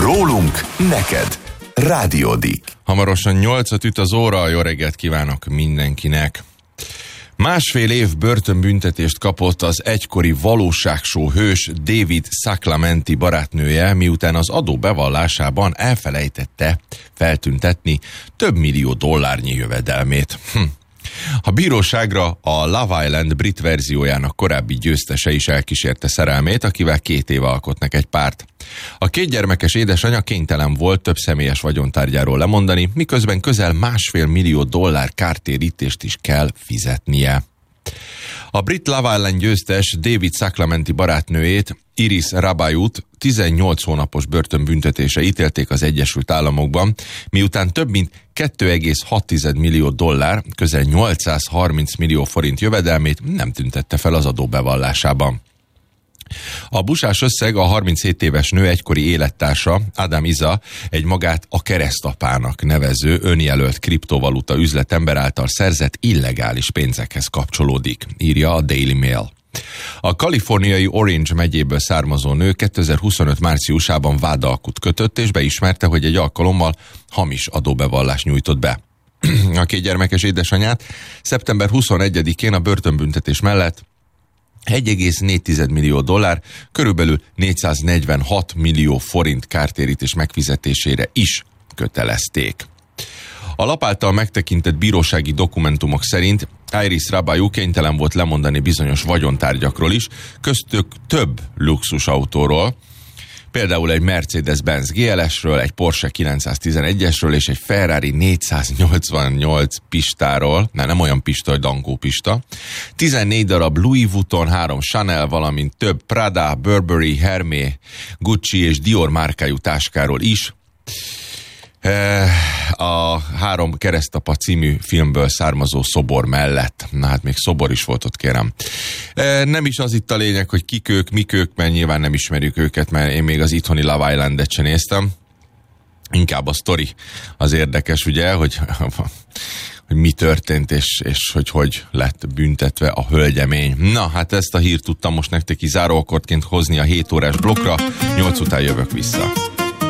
Rólunk neked. Rádiódik. Hamarosan 8-at üt az óra, jó reggelt kívánok mindenkinek. 1,5 év börtönbüntetést kapott az egykori valóságshow hős David Saclamenti barátnője, miután az adó bevallásában elfelejtette feltüntetni több millió dollárnyi jövedelmét. A bíróságra a Love Island brit verziójának korábbi győztese is elkísérte szerelmét, akivel 2 éve alkotnak egy párt. A 2 gyermekes édesanyja kénytelen volt több személyes vagyontárgyáról lemondani, miközben közel $1,5 millió kártérítést is kell fizetnie. A brit Love Island győztes David Saclamenti barátnőjét, Iris Rabayut 18 hónapos börtönbüntetésre ítélték az Egyesült Államokban, miután több mint $2,6 millió, közel 830 millió forint jövedelmét nem tüntette fel az adó bevallásában. A busás összeg a 37 éves nő egykori élettársa, Adam Iza, egy magát a keresztapának nevező önjelölt kriptovaluta üzletember által szerzett illegális pénzekhez kapcsolódik, írja a Daily Mail. A kaliforniai Orange megyéből származó nő 2025 márciusában vádalkut kötött, és beismerte, hogy egy alkalommal hamis adóbevallást nyújtott be. A 2 gyermekes édesanyját szeptember 21-én a börtönbüntetés mellett $1,4 millió, körülbelül 446 millió forint kártérítés megfizetésére is kötelezték. A lap által megtekintett bírósági dokumentumok szerint Iris Rabayu kénytelen volt lemondani bizonyos vagyontárgyakról is, köztük több luxusautóról, például egy Mercedes-Benz GLS-ről, egy Porsche 911-esről és egy Ferrari 488 pistáról, nem olyan pista, hogy Dankó pista, 14 darab Louis Vuitton, 3 Chanel, valamint több Prada, Burberry, Hermé, Gucci és Dior márkájú táskáról is. A 3 keresztapa című filmből származó szobor mellett. Na hát még szobor is volt ott, kérem. Nem is az itt a lényeg, hogy kik ők, mik ők, mert nyilván nem ismerjük őket, mert én még az itthoni Love Islandet sem néztem. Inkább a sztori az érdekes, ugye, hogy mi történt, és hogy lett büntetve a hölgyemény. Na, hát ezt a hírt tudtam most nektek záróakkordként hozni a 7 órás blokkra, 8 után jövök vissza.